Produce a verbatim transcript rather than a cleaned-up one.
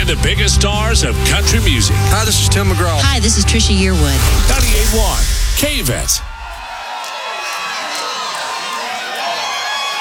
and the biggest stars of country music. Hi, this is Tim McGraw. Hi, this is Trisha Yearwood. ninety-eight point one K V E T.